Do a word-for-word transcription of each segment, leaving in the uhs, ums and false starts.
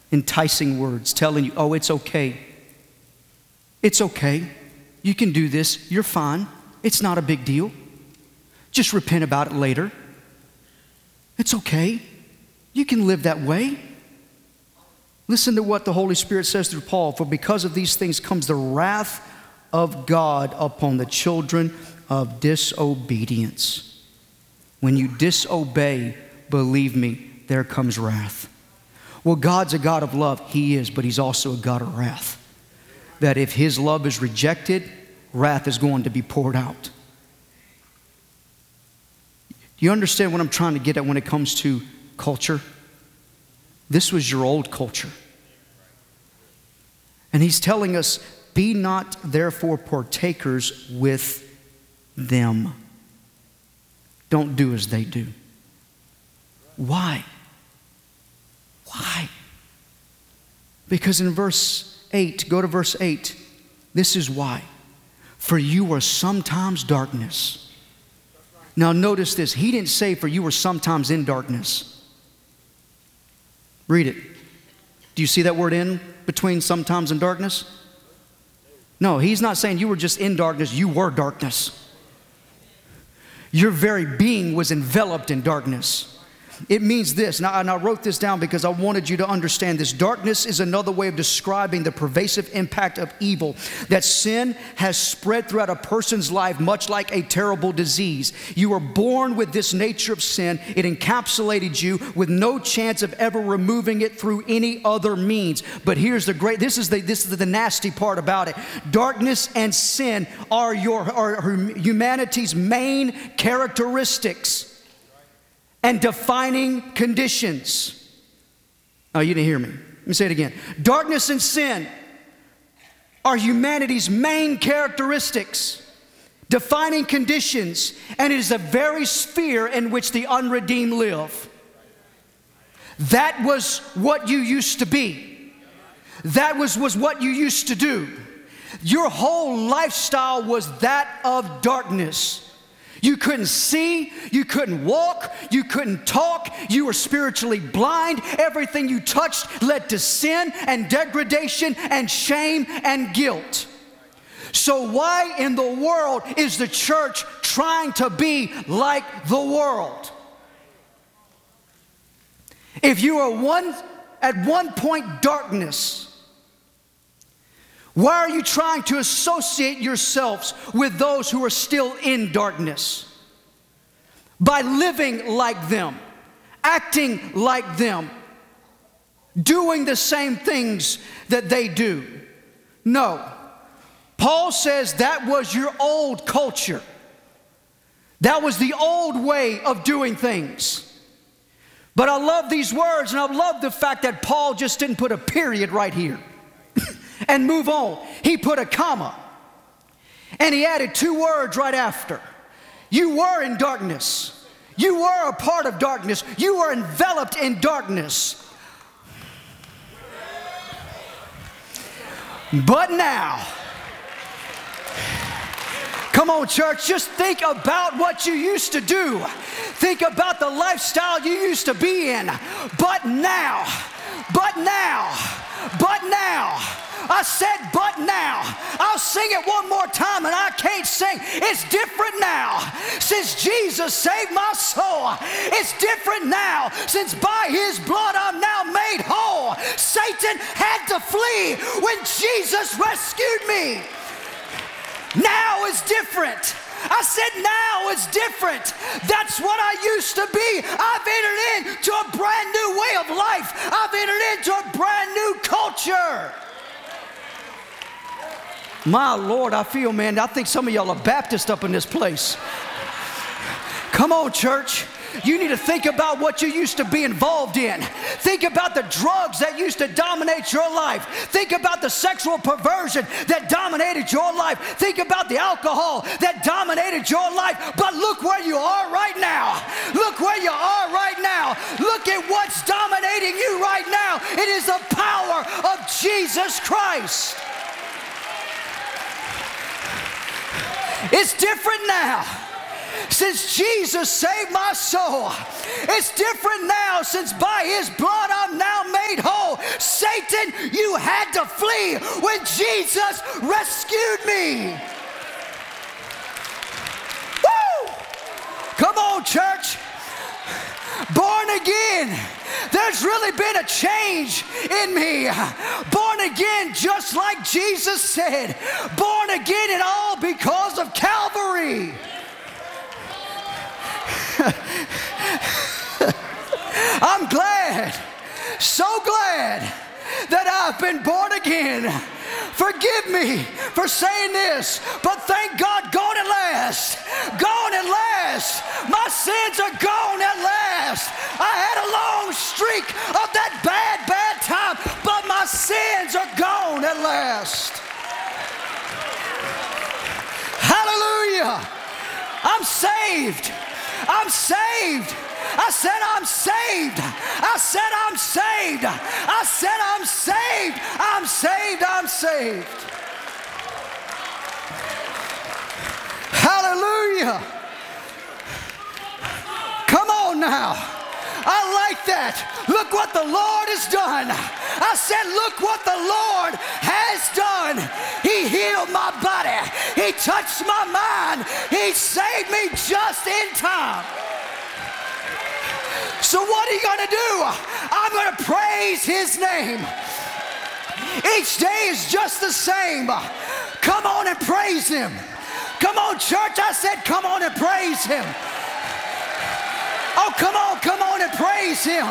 enticing words telling you, oh, it's okay. It's okay. You can do this. You're fine. It's not a big deal. Just repent about it later. It's okay. You can live that way. Listen to what the Holy Spirit says through Paul. For because of these things comes the wrath of God upon the children of disobedience. When you disobey, believe me, there comes wrath. Well, God's a God of love. He is, but He's also a God of wrath. That if His love is rejected, wrath is going to be poured out. Do you understand what I'm trying to get at when it comes to culture? This was your old culture. And He's telling us, be not therefore partakers with them. Don't do as they do. Why? Why? Because in verse eight, go to verse eight. This is why. For you were sometimes darkness. Now notice this. He didn't say for you were sometimes in darkness. Read it. Do you see that word in between sometimes and darkness? No, He's not saying you were just in darkness. You were darkness. Your very being was enveloped in darkness. It means this, and I, and I wrote this down because I wanted you to understand this. Darkness is another way of describing the pervasive impact of evil. That sin has spread throughout a person's life much like a terrible disease. You were born with this nature of sin. It encapsulated you with no chance of ever removing it through any other means. But here's the great, this is the, this is the nasty part about it. Darkness and sin are, your, are humanity's main characteristics and defining conditions. Oh, you didn't hear me. Let me say it again. Darkness and sin are humanity's main characteristics, defining conditions, and it is the very sphere in which the unredeemed live. That was what you used to be. That was, was what you used to do. Your whole lifestyle was that of darkness. You couldn't see, you couldn't walk, you couldn't talk, you were spiritually blind. Everything you touched led to sin and degradation and shame and guilt. So why in the world is the church trying to be like the world? If you are one at one point darkness, why are you trying to associate yourselves with those who are still in darkness? By living like them, acting like them, doing the same things that they do. No. Paul says that was your old culture. That was the old way of doing things. But I love these words, and I love the fact that Paul just didn't put a period right here and move on. He put a comma, and he added two words right after. You were in darkness. You were a part of darkness. You were enveloped in darkness. But now, come on, church, just think about what you used to do. Think about the lifestyle you used to be in. But now, but now, but now, I said, but now. I'll sing it one more time, and I can't sing. It's different now. Since Jesus saved my soul, it's different now. Since by His blood I'm now made whole. Satan had to flee when Jesus rescued me. Now is different. I said now is different. That's what I used to be. I've entered into a brand new way of life. I've entered into a brand new culture. My Lord, I feel, man, I think some of y'all are Baptist up in this place. Come on, church. You need to think about what you used to be involved in. Think about the drugs that used to dominate your life. Think about the sexual perversion that dominated your life. Think about the alcohol that dominated your life. But look where you are right now. Look where you are right now. Look at what's dominating you right now. It is the power of Jesus Christ. It's different now. Since Jesus saved my soul, it's different now. Since by His blood I'm now made whole. Satan reason you had to flee when Jesus rescued me. Woo! Come on, church. Born again. There's really been a change in me. Born again, just like Jesus said. Born again, and all because of Calvary. I'm glad, so glad that I've been born again. Forgive me for saying this, but thank God, gone at last. Gone at last. My sins are gone at last. I had a long streak of that bad, bad time, but my sins are gone at last. Hallelujah. I'm saved. I'm saved. I said I'm saved. I said I'm saved. I said I'm saved. I'm saved. I'm saved. Hallelujah. Come on now. I like that. Look what the Lord has done. I said, look what the Lord has done. He healed my body. He touched my mind. He saved me just in time. So what are you going to do? I'm going to praise his name. Each day is just the same. Come on and praise him. Come on, church. I said, come on and praise him. Oh, come on, come on and praise him.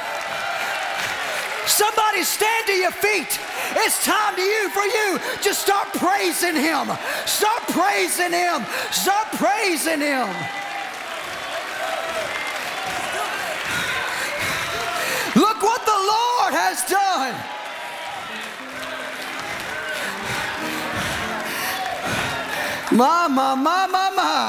Somebody stand to your feet. It's time to you for you. Just start praising him. Start praising him. Start praising him. Look what the Lord has done. My, my, my, my, my.